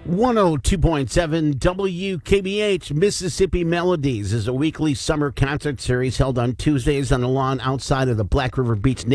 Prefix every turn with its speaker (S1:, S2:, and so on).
S1: 102.7 WKBH Mississippi Melodies is a weekly summer concert series held on Tuesdays on the lawn outside of the Black River Beach